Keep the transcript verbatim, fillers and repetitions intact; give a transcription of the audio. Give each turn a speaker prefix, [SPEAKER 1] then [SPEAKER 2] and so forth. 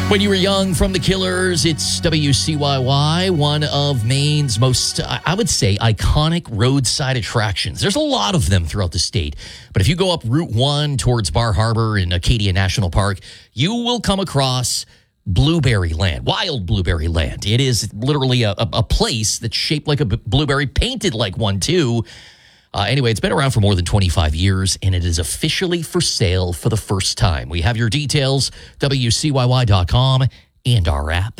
[SPEAKER 1] When you were young, from the Killers, it's W C Y Y, one of Maine's most, I would say, iconic roadside attractions. There's a lot of them throughout the state, but if you go up Route one towards Bar Harbor in Acadia National Park, you will come across Blueberry Land, Wild Blueberry Land. It is literally a, a, a place that's shaped like a b- blueberry, painted like one too. Uh, anyway, it's been around for more than twenty-five years, and it is officially for sale for the first time. We have your details, W C Y Y dot com, and our app.